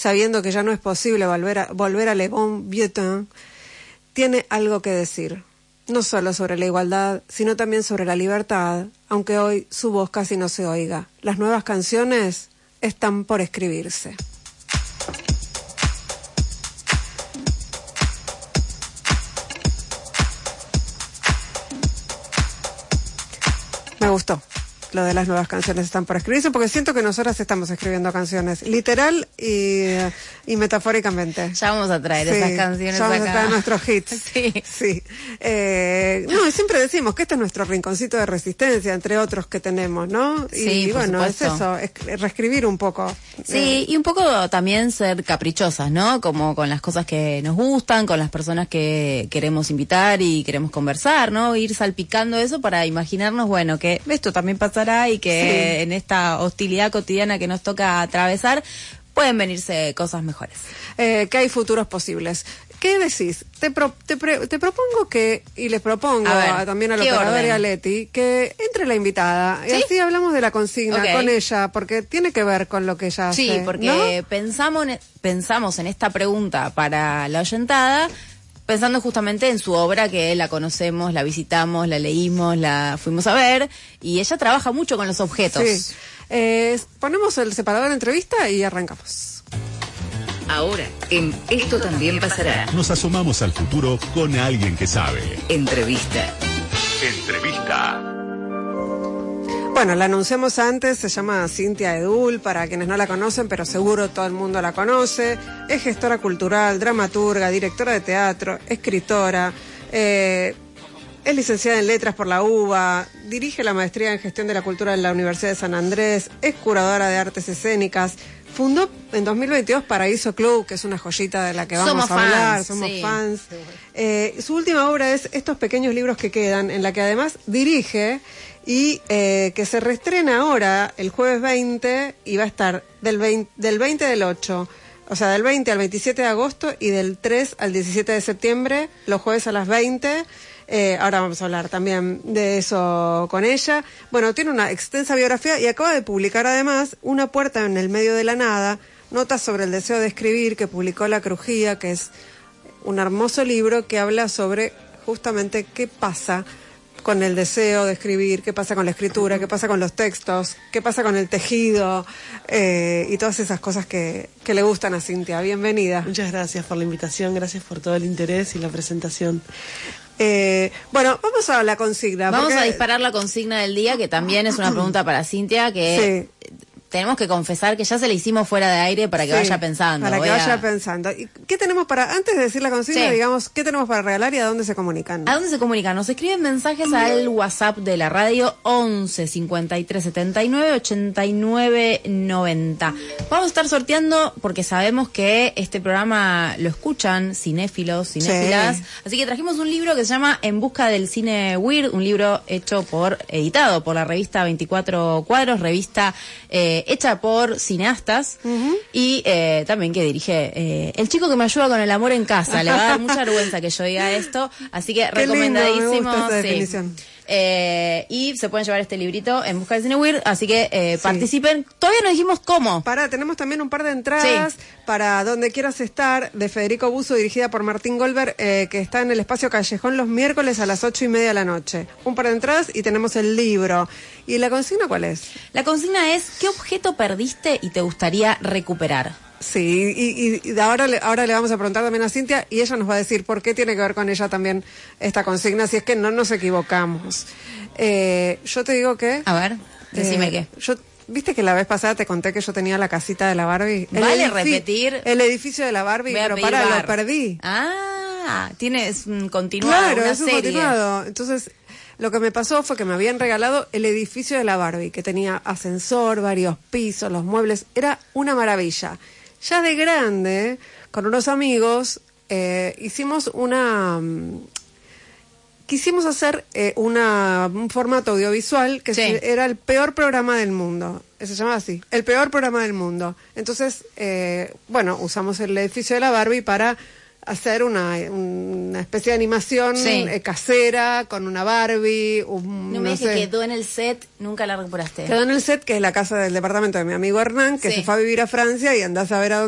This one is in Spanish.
sabiendo que ya no es posible volver a Le Bon Vieux Temps, tiene algo que decir. No solo sobre la igualdad, sino también sobre la libertad, aunque hoy su voz casi no se oiga. Las nuevas canciones están por escribirse. Me gustó lo de las nuevas canciones están por escribirse, porque siento que nosotras estamos escribiendo canciones, literal y metafóricamente. Ya vamos a traer esas canciones ya vamos acá. a traer nuestros hits. Sí. No, y siempre decimos que este es nuestro rinconcito de resistencia, entre otros que tenemos, ¿no? Sí, y bueno, supuesto. es eso, es reescribir un poco. Sí, y un poco también ser caprichosas, ¿no? Como con las cosas que nos gustan, con las personas que queremos invitar y queremos conversar, ¿no? Ir salpicando eso para imaginarnos, bueno, que esto también pasará y que en esta hostilidad cotidiana que nos toca atravesar pueden venirse cosas mejores. Que hay futuros posibles. ¿Qué decís? Te propongo que, y les propongo también al operador y a Leti, que entre la invitada. ¿Sí? Y así hablamos de la consigna con ella, porque tiene que ver con lo que ella hace. Sí, porque ¿no? pensamos en esta pregunta para la oyentada, pensando justamente en su obra, que la conocemos, la visitamos, la leímos, la fuimos a ver, y ella trabaja mucho con los objetos. Sí. Ponemos el separador de entrevista y arrancamos. Ahora, en Esto también pasará. Nos asomamos al futuro con alguien que sabe. Entrevista. Bueno, la anunciamos antes, se llama Cintia Edul, para quienes no la conocen, pero seguro todo el mundo la conoce. Es gestora cultural, dramaturga, directora de teatro, escritora, es licenciada en Letras por la UBA, dirige la maestría en Gestión de la Cultura en la Universidad de San Andrés, es curadora de artes escénicas, fundó en 2022 Paraíso Club, que es una joyita de la que vamos a hablar, somos fans. Su última obra es Estos pequeños libros que quedan, en la que además dirige y que se reestrena ahora el jueves 20 y va a estar del 20 del 8, o sea, del 20 al 27 de agosto y del 3 al 17 de septiembre, los jueves a las 20. Ahora vamos a hablar también de eso con ella. Bueno, tiene una extensa biografía y acaba de publicar además Una puerta en el medio de la nada, notas sobre el deseo de escribir, que publicó La Crujía, que es un hermoso libro que habla sobre justamente qué pasa con el deseo de escribir, qué pasa con la escritura, qué pasa con los textos, qué pasa con el tejido y todas esas cosas que le gustan a Cintia. Bienvenida. Muchas gracias por la invitación, gracias por todo el interés y la presentación. Bueno, vamos a la consigna. Vamos a disparar la consigna del día, que también es una pregunta para Cintia, que tenemos que confesar que ya se la hicimos fuera de aire para que vaya pensando. Para que vaya pensando. ¿Y qué tenemos antes de decir la consigna, digamos, qué tenemos para regalar y a dónde se comunican? ¿A dónde se comunican? Nos escriben mensajes al WhatsApp de la radio 11 53 79 89 90. Vamos a estar sorteando porque sabemos que este programa lo escuchan cinéfilos, cinéfilas. Así que trajimos un libro que se llama En busca del cine weird, un libro editado por la revista 24 Cuadros, revista hecha por cineastas y también que dirige el chico que me ayuda con el amor en casa. Le va a dar mucha vergüenza que yo diga esto, así que recomendadísimo. Lindo, me gusta esa definición. Y se pueden llevar este librito En busca del cine weird, así que participen. Todavía no dijimos cómo. Tenemos también un par de entradas para Donde quieras estar, de Federico Busso, dirigida por Martín Goldberg, que está en el Espacio Callejón los miércoles a las 8:30 de la noche. Un par de entradas y tenemos el libro. ¿Y la consigna cuál es? La consigna es: ¿qué objeto perdiste y te gustaría recuperar? Sí, y ahora le vamos a preguntar también a Cintia y ella nos va a decir por qué tiene que ver con ella también esta consigna, si es que no nos equivocamos. Yo te digo que... A ver, decime qué. Viste que la vez pasada te conté que yo tenía la casita de la Barbie. Vale repetir. El edificio de la Barbie, pero lo perdí. Tienes un continuado, claro, una es un serie. continuado. Entonces, lo que me pasó fue que me habían regalado el edificio de la Barbie, que tenía ascensor, varios pisos, los muebles, era una maravilla. Ya de grande, con unos amigos, quisimos hacer un formato audiovisual que era el peor programa del mundo. Se llamaba así, el peor programa del mundo. Entonces, usamos el edificio de la Barbie para hacer una especie de animación casera con una Barbie. No me digas que quedó en el set, nunca la recuperaste. Quedó en el set, que es la casa del departamento de mi amigo Hernán, que se fue a vivir a Francia y andás a ver a dónde